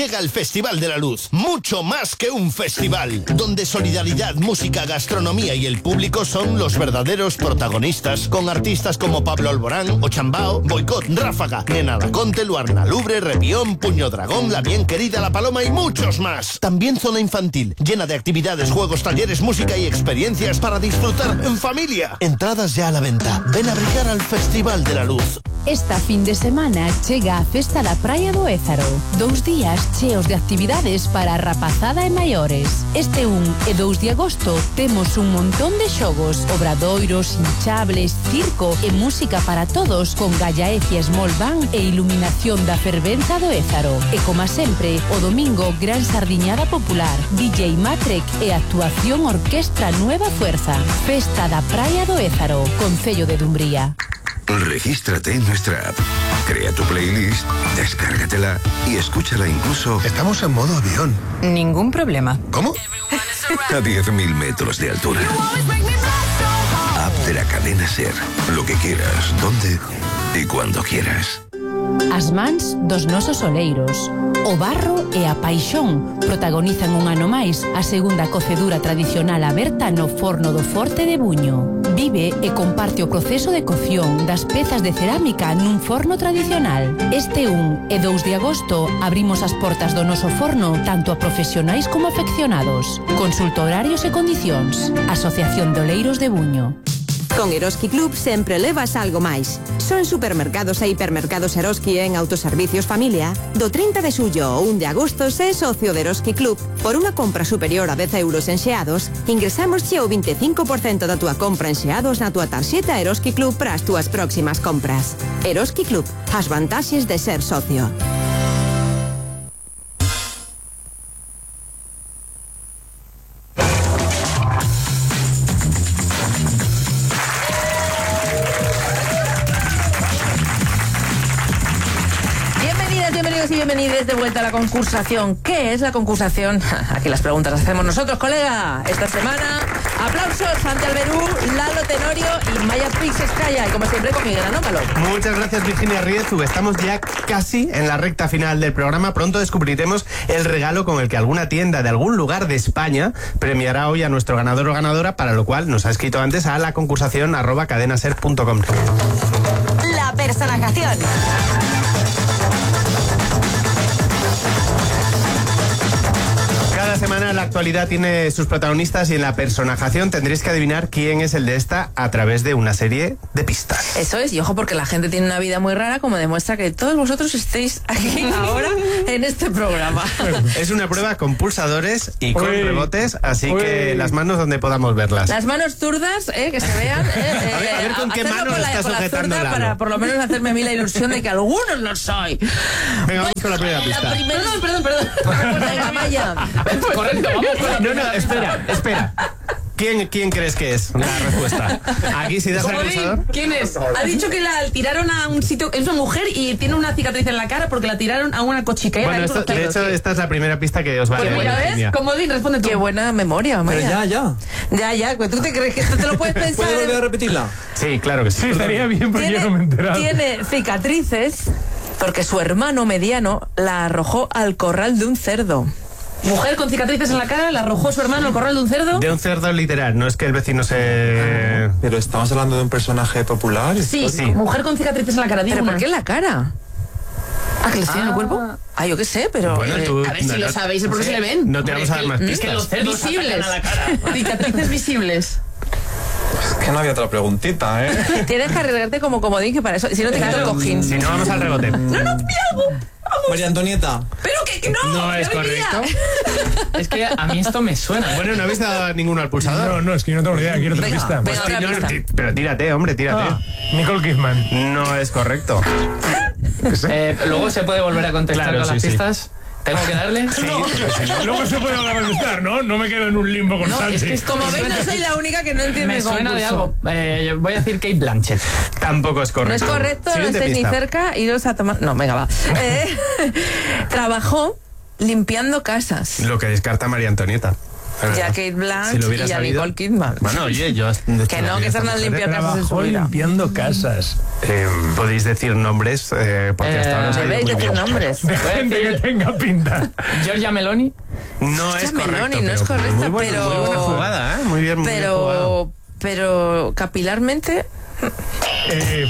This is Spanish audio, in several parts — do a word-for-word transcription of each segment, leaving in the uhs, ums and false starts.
llega el Festival de la Luz. Mucho más que un festival, donde solidaridad, música, gastronomía y el público son los verdaderos protagonistas, con artistas como Pablo Alborán, Ochambao, Boicot, Ráfaga, Nena Laconte, Luarna Lubre, Repión, Puño Dragón, La Bien Querida, La Paloma y muchos más. También zona infantil, llena de actividades, juegos, talleres, música y experiencias para disfrutar en familia. Entradas ya a la venta. Ven a brillar al Festival de la Luz. Esta fin de semana chega a Festa da Praia do Ézaro. Dous días cheos de actividades para a rapazada e maiores. Este un e dous de agosto temos un montón de xogos, obradoiros, hinchables, circo e música para todos con Gallaecia Small Band e iluminación da fervenza do Ézaro. E como sempre, o domingo gran sardiñada popular, D J Matrek e actuación Orquestra Nueva Fuerza. Festa da Praia do Ézaro, Concello de Dumbría. Regístrate en nuestra app, crea tu playlist, descárgatela y escúchala incluso... Estamos en modo avión. Ningún problema. ¿Cómo? A diez mil metros de altura. App de la cadena SER. Lo que quieras, donde y cuando quieras. As mans dos nosos oleiros. O barro e a paixón protagonizan un ano máis a segunda cocedura tradicional aberta no forno do Forte de Buño. Vive e comparte o proceso de cocción das pezas de cerámica nun forno tradicional. Este un e dous de agosto abrimos as portas do noso forno tanto a profesionais como afeccionados. Consulta horarios e condicións. Asociación de Oleiros de Buño. Con Eroski Club sempre levas algo máis. Son supermercados e hipermercados Eroski en autoservicios familia. Do trinta de xullo ao un de agosto se é socio de Eroski Club. Por unha compra superior a dez euros en xeados, ingresámosche o vinte e cinco por cento da túa compra en xeados na túa tarxeta Eroski Club para as túas próximas compras. Eroski Club, as vantaxes de ser socio. Bienvenidos de vuelta a la concursación. ¿Qué es la concursación? Aquí las preguntas las hacemos nosotros, colega. Esta semana, aplausos ante Alberú, Lalo Tenorio y Maya Pixescaya. Y como siempre, con Miguel Anómalo. Muchas gracias, Virginia Riezu. Estamos ya casi en la recta final del programa. Pronto descubriremos el regalo con el que alguna tienda de algún lugar de España premiará hoy a nuestro ganador o ganadora, para lo cual nos ha escrito antes a la concursación arroba cadenaser punto com. La personajación. Cada semana la actualidad tiene sus protagonistas y en la personajación tendréis que adivinar quién es el de esta a través de una serie de pistas. Eso es, y ojo porque la gente tiene una vida muy rara, como demuestra que todos vosotros estéis aquí ahora en este programa. Es una prueba con pulsadores y con Uy. rebotes, así Uy. que las manos donde podamos verlas. Las manos zurdas, eh, que se vean. Eh, eh, a, ver, a ver con qué manos la, estás sujetando el para por lo menos hacerme a mí la ilusión de que algunos lo soy. Venga, vamos con la primera pista. La primera... Perdón, perdón, perdón. Venga, Maya. Correcto, vamos con la No, no, espera, espera. ¿Quién, ¿Quién crees que es la respuesta? Aquí, si das el pulsador. ¿Quién es? Ha dicho que la tiraron a un sitio. Es una mujer y tiene una cicatriz en la cara porque la tiraron a una cochiquera. Bueno, esto, de hecho, esta es la primera pista que os va a dar. Mira, ¿ves? Comodín, responde tú. Qué buena memoria, Maya. Pero ya, ya. Ya, ya. ¿Tú te crees que esto te lo puedes pensar? ¿Puedo volver a repetirla? Sí, claro que sí. Sí, estaría bien porque yo no me he enterado. Tiene cicatrices porque su hermano mediano la arrojó al corral de un cerdo. Mujer con cicatrices en la cara, la arrojó su hermano al corral de un cerdo. De un cerdo literal, no es que el vecino se... Pero estamos hablando de un personaje popular. Sí, sí. Mujer con cicatrices en la cara. ¿Pero por qué en la cara? ¿Ah, que le tiene ah. el cuerpo? Ah, yo qué sé, pero... Bueno, tú, eh, a ver no, si no, lo sabéis, ¿por qué se le ven? No te vamos a dar más pistas. Es que los cerdos visibles. A la cara. Cicatrices visibles. Es que no había otra preguntita, ¿eh? Tienes que arriesgarte como comodín, que para eso... Si no te quito el cojín. Si no, vamos al rebote. No, no, mira algo. Vamos. María Antonieta. Pero que, que no. No es correcto. Es que a mí esto me suena. Bueno, ¿no habéis dado ninguno al pulsador? No, no, es que yo no tengo ni idea. Quiero otra venga, pista. Venga, pues otra tí, pista. Pero tírate, hombre, tírate. Ah, Nicole Kidman. No es correcto. Eh, Luego se puede volver a contestar claro, con sí, las sí. pistas. ¿Tengo que darle? Sí. No. Luego se puede hablar de estar, ¿no? No me quedo en un limbo constante. No, es que es como ves, no soy la única que no entiende me el suena concurso. de algo. Eh, voy a decir Kate Blanchett. Tampoco es correcto. No es correcto, Siguiente no estáis ni pista. cerca, iros a tomar... No, venga, va. Eh, trabajó limpiando casas. Lo que descarta María Antonieta. Ya Kate Blanchett Si lo hubiera y a sabido. Nicole Kidman. Bueno, oye, yo... Que no, que esas no han limpiado casas en su Trabajó vida. limpiando casas. Eh, podéis decir nombres, eh, porque hasta ahora os ha ido Debéis muy decir bien. nombres. De gente que tenga pinta. Giorgia Meloni. No es Meloni, correcto. no es pero correcta, muy buena, pero- Muy buena jugada, ¿eh? Muy bien, muy bien jugado. Pero, pero capilarmente, Eh,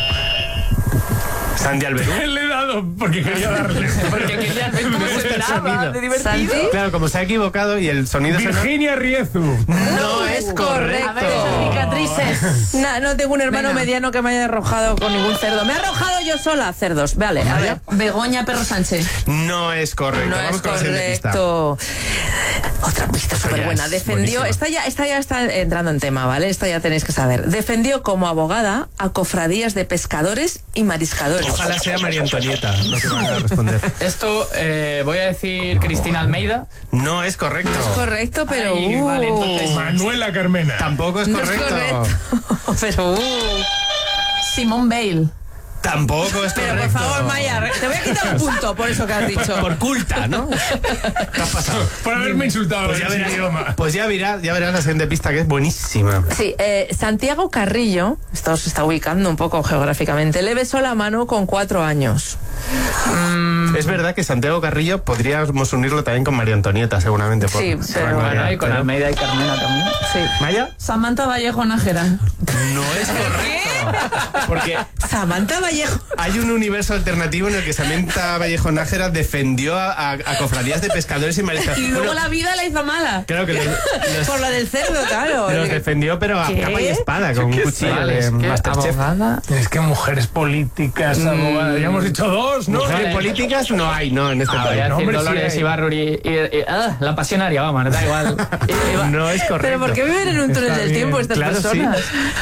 Santi Alberú. le he dado porque quería darle. Porque quería ver cómo se esperaba de divertido. Santi, Claro, como se ha equivocado y el sonido suena... Virginia Riezu. No es A ver, correcto. esas cicatrices. no, no tengo un hermano Venga. mediano que me haya arrojado con ningún cerdo. Me he arrojado yo sola cerdos. Vale, a ver. Begoña Perro Sánchez. No es correcto. No Vamos es con la siguiente pista. correcto. Otra pista Esta súper ya buena. es Defendió, buenísima. esta ya, esta ya está entrando en tema, ¿vale? Esta ya tenéis que saber. Defendió como abogada a cofradías de pescadores y mariscadores. Ojalá sea María Antonieta lo que van a responder. Esto, eh, voy a decir Cristina Almeida. No es correcto. Correcto, pero... Ay, uh, vale, entonces- Manuela Carmena. Tampoco es no es correcto. correcto. pero... uh. Simone Bale. Tampoco es Pero correcto. por favor, Maya, re- te voy a quitar un punto por eso que has dicho. Por culta, ¿no? ¿Qué has pasado? Por haberme insultado Pues ya, en ese verás, idioma. pues ya verás, ya verás la siguiente pista que es buenísima. Sí, eh, Santiago Carrillo, esto se está ubicando un poco geográficamente, le besó la mano con cuatro años. Es verdad que Santiago Carrillo podríamos unirlo también con María Antonieta, seguramente. por- Sí, por pero vanguardia, Bueno, y con pero- Almeida y Carmena también. Sí. ¿Maya? Samantha Vallejo Nájera. No es correcto. Porque Samantha Vallejo. hay un universo alternativo en el que Samantha Vallejo Nájera defendió a, a- a cofradías de pescadores y mariscadores. Y luego Bueno, la vida la hizo mala. Claro que los, los- Por lo del cerdo, claro. los defendió, pero a ¿Qué? capa y espada, con un cuchillo Vale, de es que Masterchef. abogada. Es que mujeres políticas, abogadas. Ya hemos dicho dos, ¿no? Mujeres Vale. políticas no hay, no, en este Ah, voy país. a decir hombre, sí Dolores hay. Ibarruri y, y- ah, la pasionaria, vamos, da igual. Y- y va- No es correcto. Pero ¿por qué viven en un túnel Está del bien, tiempo estas claro, sí. personas?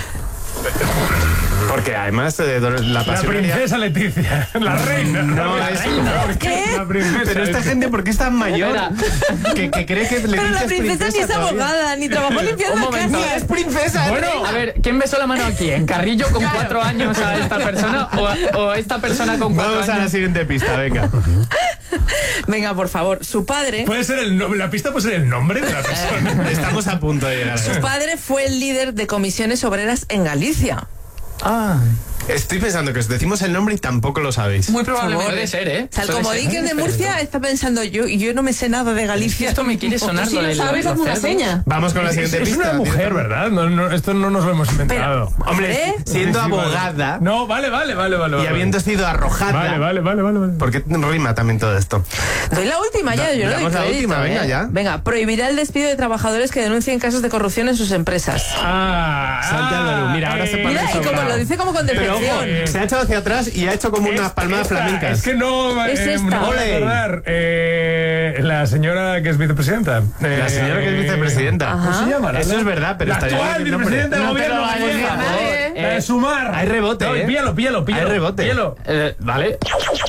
Porque además eh, la La pasionaria... princesa Leticia, la reina. No, la es- reina. ¿Qué? La princesa. Pero esta gente, ¿por qué es tan mayor? Que, que cree que le Pero la dices princesa ni es todavía. abogada, ni trabajó limpiando Un momento, casas. Es princesa. Bueno, A ver, ¿quién besó la mano aquí? ¿En Carrillo con cuatro años a esta persona o, o esta persona con cuatro Vamos a la años? siguiente pista, venga. Venga, por favor. Su padre, puede ser el nombre, la pista puede ser el nombre de la persona. Estamos a punto de llegar a su eso. padre fue el líder de comisiones obreras en Galicia. Ah, Estoy pensando que os decimos el nombre y tampoco lo sabéis. Muy probablemente. puede ser, ¿eh? O sea, el Puede comodín ser. que es de Murcia está pensando yo y yo no me sé nada de Galicia. Esto me quiere sonar Si lo lo de sabes, los hazme una cerdos. seña. Vamos con la Es, siguiente es pista. una mujer, ¿verdad? No, no, esto no nos lo hemos inventado. Hombre, ¿Eh? siendo Sí, sí, vale. abogada No, vale, vale, vale, vale. y vale. habiendo sido arrojada. Vale, vale, vale, vale. vale. ¿Por qué rima también todo esto? Doy la última ya, Da- yo no doy damos la crédito, última, ¿eh? venga, ya. Venga, prohibirá el despido de trabajadores que denuncien casos de corrupción en sus empresas. Ah, Salte al Barú. Mira, ahora se pone Mira, y sobrado. como lo dice como con Pero ojo, depresión. eh, se ha echado hacia atrás y ha hecho como unas palmadas esta, flamencas. Es que no, Es eh, esta. no voy a Ole. acordar. Eh, la señora que es vicepresidenta. La señora que es vicepresidenta. ¿Cómo se llama? La- Eso es verdad, pero la estaría actual bien el nombre. vicepresidenta del No te gobierno lo vayas gallega. a decir, La de Sumar. Hay rebote, No, ¿eh? Píllalo, píllalo, píllalo. Hay rebote. Píllalo. Eh, vale.